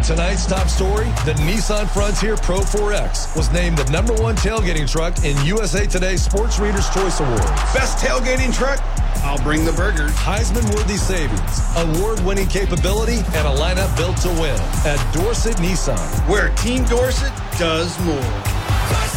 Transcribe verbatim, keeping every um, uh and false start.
Tonight's top story, the Nissan Frontier Pro four X was named the number one tailgating truck in U S A Today's Sports Reader's Choice Awards. Best tailgating truck? I'll bring the burgers. Heisman-worthy savings, award-winning capability, and a lineup built to win at Dorsett Nissan. Where Team Dorsett does more.